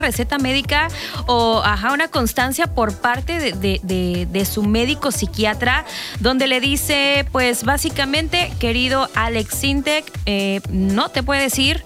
receta médica o una constancia por parte de su médico psiquiatra, donde le dice, pues básicamente, querido Alex Sintek, no te puedes ir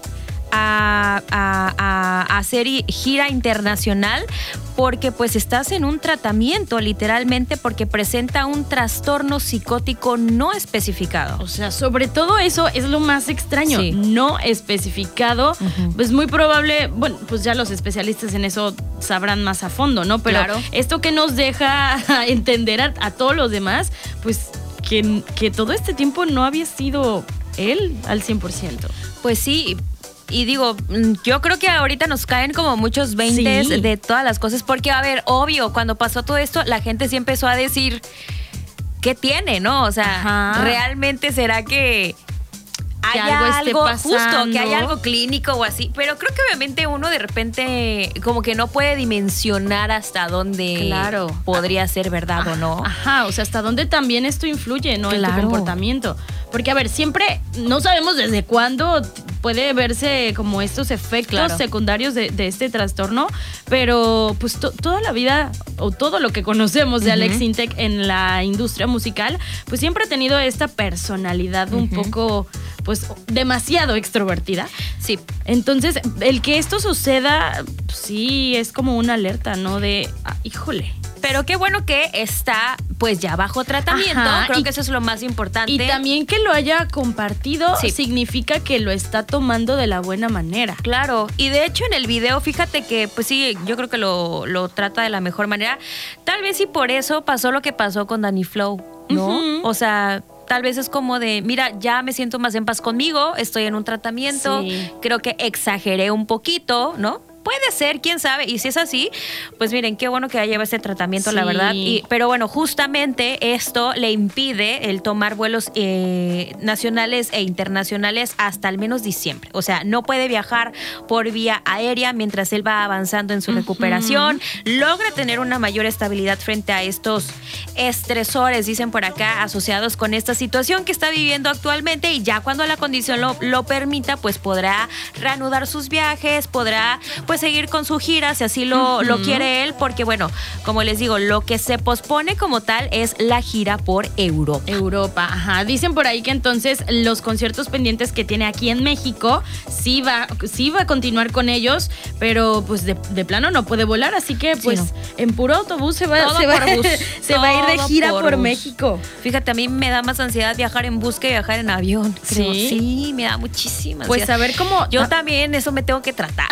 a hacer gira internacional porque pues estás en un tratamiento, literalmente, porque presenta un trastorno psicótico no especificado. O sea, sobre todo eso es lo más extraño, sí. No especificado. Pues muy probable, bueno, pues ya los especialistas en eso sabrán más a fondo, ¿no? Pero claro. Esto que nos deja entender a todos los demás, pues que todo este tiempo no había sido él al 100%. Pues sí. Y digo, yo creo que ahorita nos caen como muchos veintes de todas las cosas, porque, a ver, obvio, cuando pasó todo esto, la gente sí empezó a decir, ¿qué tiene, no? O sea, ¿realmente será que haya algo justo, que haya algo clínico o así? Pero creo que obviamente uno de repente como que no puede dimensionar hasta dónde podría ser verdad o no. O sea, hasta dónde también esto influye, ¿no? En tu comportamiento. Porque, a ver, siempre no sabemos desde cuándo puede verse como estos efectos secundarios de este trastorno, pero pues toda la vida o todo lo que conocemos de Alex Sintek en la industria musical, pues siempre ha tenido esta personalidad un poco, pues, demasiado extrovertida. Sí. Entonces, el que esto suceda, sí, es como una alerta, ¿no? De, híjole. Pero qué bueno que está pues ya bajo tratamiento. Creo que eso es lo más importante. Y también que lo haya compartido significa que lo está tomando de la buena manera. Claro. Y de hecho en el video, fíjate que pues sí, yo creo que lo trata de la mejor manera. Tal vez y por eso pasó lo que pasó con Danny Flow, ¿no? O sea, tal vez es como de, mira, ya me siento más en paz conmigo, estoy en un tratamiento, creo que exageré un poquito, ¿no? Puede ser, quién sabe. Y si es así, pues miren, qué bueno que ya lleva este tratamiento, la verdad. Pero bueno, justamente esto le impide el tomar vuelos nacionales e internacionales hasta al menos diciembre. O sea, no puede viajar por vía aérea mientras él va avanzando en su recuperación. Logra tener una mayor estabilidad frente a estos estresores, dicen por acá, asociados con esta situación que está viviendo actualmente. Y ya cuando la condición lo permita, pues podrá reanudar sus viajes, podrá pues seguir con su gira si así lo quiere él, porque bueno, como les digo, lo que se pospone como tal es la gira por Europa. Dicen por ahí que entonces los conciertos pendientes que tiene aquí en México sí va a continuar con ellos, pero pues de plano no puede volar, así que pues en puro autobús se va a ir de gira por México. Fíjate, a mí me da más ansiedad viajar en bus que viajar en avión. Sí, me da muchísima ansiedad. Pues a ver cómo... Yo también eso me tengo que tratar.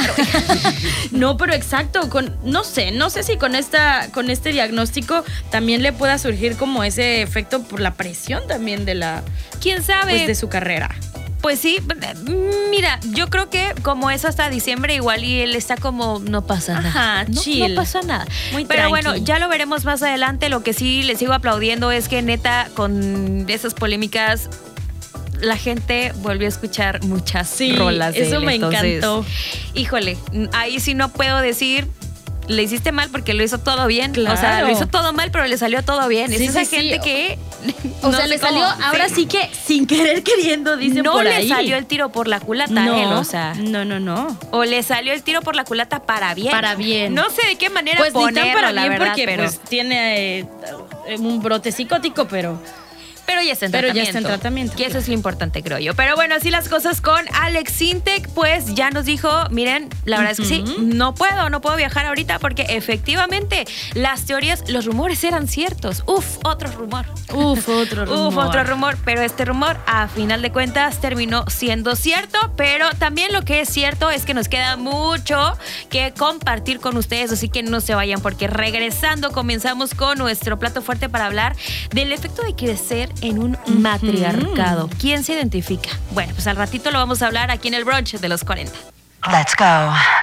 No, pero exacto, no sé si con este diagnóstico también le pueda surgir como ese efecto por la presión también de la... ¿Quién sabe? Pues de su carrera. Pues sí, mira, yo creo que como es hasta diciembre igual y él está como no pasa nada. No pasa nada. Muy Pero tranqui. bueno, ya lo veremos más adelante. Lo que sí le sigo aplaudiendo es que neta con esas polémicas la gente volvió a escuchar muchas rolas de él. Eso me encantó. Híjole, ahí sí no puedo decir le hiciste mal porque lo hizo todo bien. Claro. O sea, lo hizo todo mal, pero le salió todo bien. Es esa gente que... O sea, le salió ahora sí que sin querer queriendo, dicen por ahí. No le salió el tiro por la culata a él, o sea. No. O le salió el tiro por la culata para bien. Para bien. No sé de qué manera pues ponerlo, ni tan para bien, la verdad, porque pero... pues tiene un brote psicótico, pero ya está en tratamiento. Y eso es lo importante, creo yo. Pero bueno, así las cosas con Alex Sintek, pues ya nos dijo, miren, la verdad es que sí, no puedo viajar ahorita porque efectivamente las teorías, los rumores eran ciertos. Otro rumor. Otro rumor. Pero este rumor, a final de cuentas, terminó siendo cierto. Pero también lo que es cierto es que nos queda mucho que compartir con ustedes, así que no se vayan porque regresando comenzamos con nuestro plato fuerte para hablar del efecto de crecer en un matriarcado. ¿Quién se identifica? Bueno, pues al ratito lo vamos a hablar aquí en el brunch de los 40. Let's go.